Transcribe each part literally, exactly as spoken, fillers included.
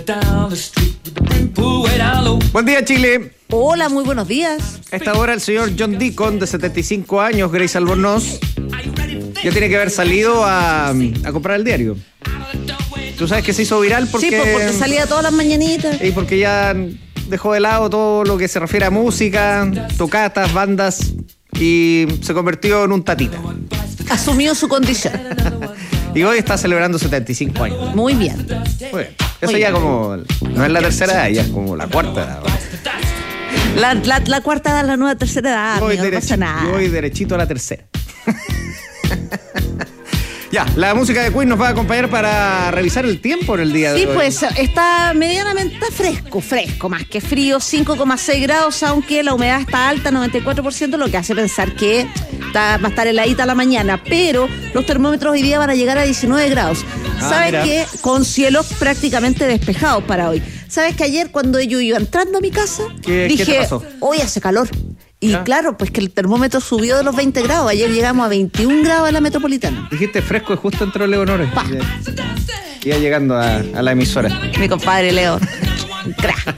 Buen día, Chile. Hola, muy buenos días. A esta hora el señor John Deacon, de setenta y cinco años, Grace Albornoz, ya tiene que haber salido a, a comprar el diario. Tú sabes que se hizo viral porque... Sí, pues porque salía todas las mañanitas. Y porque ya dejó de lado todo lo que se refiere a música, tocatas, bandas, y se convirtió en un tatita. Asumió su condición. Y hoy está celebrando setenta y cinco años. Muy bien. Muy bien. Eso Muy ya bien. como... No es la tercera edad, ya es como la cuarta edad. La, la, la cuarta edad, la nueva tercera edad, Yo voy, amigo, no pasa derechito, nada. yo voy derechito a la tercera. Ya, la música de Queen nos va a acompañar para revisar el tiempo en el día de Sí, hoy. pues está medianamente fresco, fresco, más que frío, cinco coma seis grados, aunque la humedad está alta, noventa y cuatro por ciento, lo que hace pensar que está, va a estar heladita la mañana, pero los termómetros hoy día van a llegar a diecinueve grados. Ah, ¿Sabes mira. qué? Con cielos prácticamente despejados para hoy. ¿Sabes que ayer cuando yo iba entrando a mi casa, ¿Qué- dije, qué te pasó? hoy hace calor? Y ¿Ya? claro, pues que el termómetro subió de los veinte grados. Ayer llegamos a veintiún grados en la metropolitana. Dijiste fresco y justo entró Leo Honores. Pa. Iba llegando a, a la emisora. Mi compadre Leo. Crack.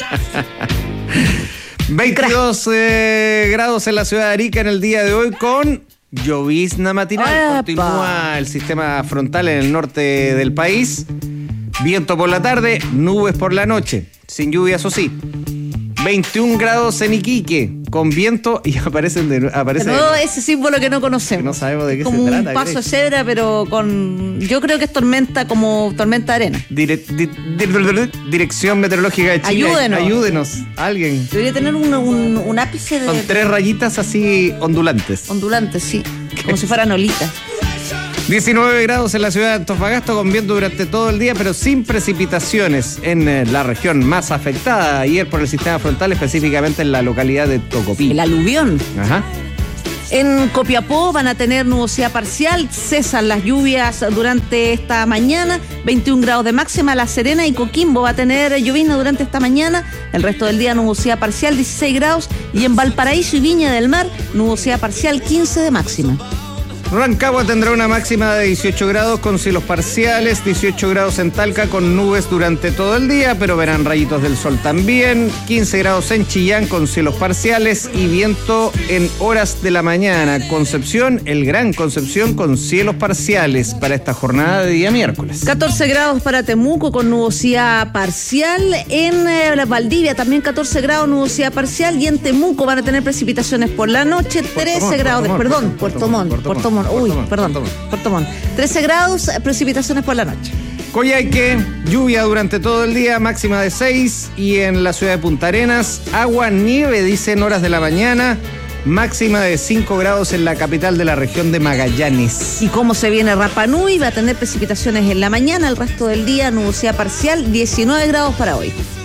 veintidós eh, grados en la ciudad de Arica en el día de hoy con llovizna matinal. ¡Epa! Continúa el sistema frontal en el norte del país. Viento por la tarde, nubes por la noche. Sin lluvia, eso sí. veintiún grados en Iquique, con viento y aparecen de aparece De nuevo ese símbolo que no conocemos. Que no sabemos de qué como se trata, un paso de Grace. cebra, pero con... Yo creo que es tormenta, como tormenta de arena. Dire- di- di- Dirección Meteorológica de Chile. Ayúdenos. Ayúdenos, alguien. Debería tener un, un, un ápice de... Son tres rayitas así ondulantes. ondulante, sí. Como si fueran olitas. diecinueve grados en la ciudad de Antofagasta con viento durante todo el día, pero sin precipitaciones en eh, la región más afectada ayer por el sistema frontal, específicamente en la localidad de Tocopí. El aluvión. Ajá. En Copiapó van a tener nubosidad parcial, cesan las lluvias durante esta mañana, veintiún grados de máxima. La Serena y Coquimbo va a tener llovizna durante esta mañana, el resto del día nubosidad parcial, dieciséis grados, y en Valparaíso y Viña del Mar, nubosidad parcial, quince de máxima. Rancagua tendrá una máxima de dieciocho grados con cielos parciales, dieciocho grados en Talca con nubes durante todo el día, pero verán rayitos del sol también, quince grados en Chillán con cielos parciales y viento en horas de la mañana. Concepción, el Gran Concepción con cielos parciales para esta jornada de día miércoles. catorce grados para Temuco con nubosidad parcial. En eh, Valdivia también catorce grados, nubosidad parcial. Y en Temuco van a tener precipitaciones por la noche. trece Montt, grados, de, Puerto perdón, Montt, Puerto Puerto Montt, Montt, Puerto Puerto Montt, uy, Montt, perdón, Puerto Montt. Puerto Montt. trece grados, eh, precipitaciones por la noche. Coyhaique, lluvia durante todo el día, máxima de seis. Y en la ciudad de Punta Arenas, agua, nieve, dicen horas de la mañana, máxima de cinco grados en la capital de la región de Magallanes. Y cómo se viene Rapa Nui, va a tener precipitaciones en la mañana, el resto del día nubosidad parcial, diecinueve grados para hoy.